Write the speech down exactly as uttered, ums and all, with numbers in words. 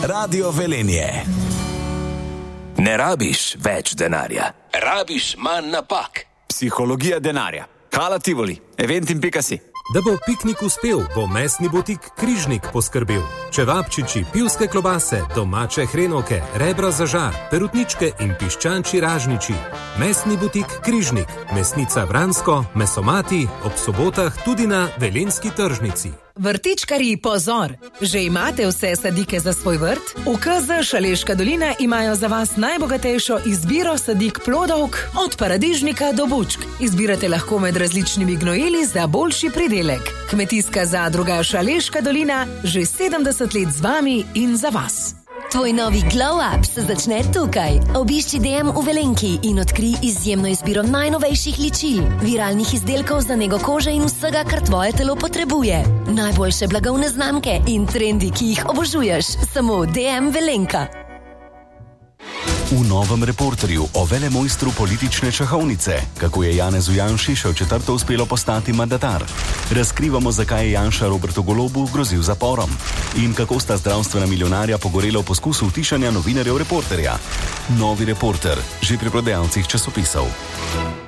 Radio Velenje. Ne rabiš več denarja, rabiš manj napak. Psihologija denarja. Hala Tivoli, eventim pika si. Da bo piknik uspel, bo mesni butik Križnik poskrbel. Čevapčiči, pivske klobase, domače hrenovke, rebra za žar, perutničke in piščanči ražniči. Mesni butik Križnik, mesnica Vransko, mesomati, ob sobotah tudi na Velenjski tržnici. Vrtičkarji, pozor! Že imate vse sadike za svoj vrt? V K Z Šaleška dolina imajo za vas najbogatejšo izbiro sadik plodovk od paradižnika do bučk. Izbirate lahko med različnimi gnojili za boljši pridelek. Kmetijska zadruga Šaleška dolina že sedemdeset let z vami in za vas. Tvoj novi glow up se začne tukaj. Obišči D M v Velenki in odkrij izjemno izbiro najnovejših ličil, viralnih izdelkov za nego kože in vsega, kar tvoje telo potrebuje. Najboljše blagovne znamke in trendi, ki jih obožuješ, samo D M Velenka. V novem reporterju o velemojstru politične šahovnice, kako je Janezu Janši še v četrto uspelo postati mandatar. Razkrivamo, zakaj je Janša Robertu Golobu grozil zaporom in kako sta zdravstvena milijonarja pogorela v poskusu utišanja novinarjev reporterja. Novi reporter, že pri prodajalcih časopisov.